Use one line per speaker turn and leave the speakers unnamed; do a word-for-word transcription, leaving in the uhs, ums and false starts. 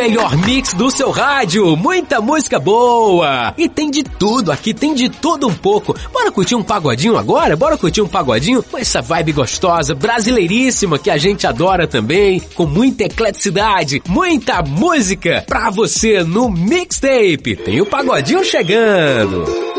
melhor mix do seu rádio, muita música boa. E tem de tudo aqui, tem de tudo um pouco. Bora curtir um pagodinho agora? Bora curtir um pagodinho com essa vibe gostosa, brasileiríssima que a gente adora também, com muita ecleticidade, muita música pra você no Mixtape. Tem o pagodinho chegando.